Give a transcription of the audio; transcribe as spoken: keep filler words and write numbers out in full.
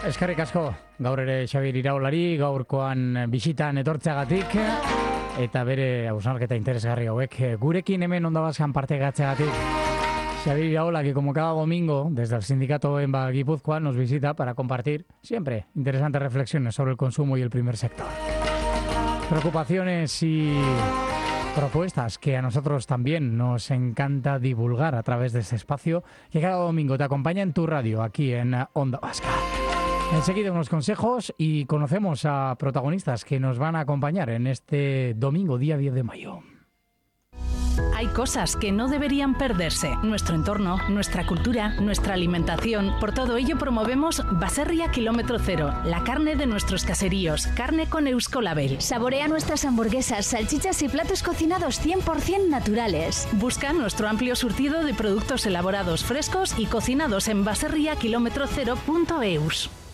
eskerrik asko gaur ere Xabier Iraolari, gaurkoan bisitan etortzeagatik eta bere hausnarketa interesgarri hauek gurekin hemen Onda Vascan parte gatzeagatik. Xabier Iraola, que como cada domingo desde el sindicato en Guipúzcoa nos visita para compartir siempre interesantes reflexiones sobre el consumo y el primer sector. Preocupaciones y propuestas que a nosotros también nos encanta divulgar a través de este espacio que cada domingo te acompaña en tu radio aquí en Onda Vasca. Enseguida unos consejos y conocemos a protagonistas que nos van a acompañar en este domingo, día diez de mayo. Hay cosas que no deberían perderse. Nuestro entorno, nuestra cultura, nuestra alimentación. Por todo ello promovemos Baserria Kilómetro Cero, la carne de nuestros caseríos, carne con Euskolabel. Saborea nuestras hamburguesas, salchichas y platos cocinados cien por ciento naturales. Busca nuestro amplio surtido de productos elaborados frescos y cocinados en baserria kilómetro cero punto eus.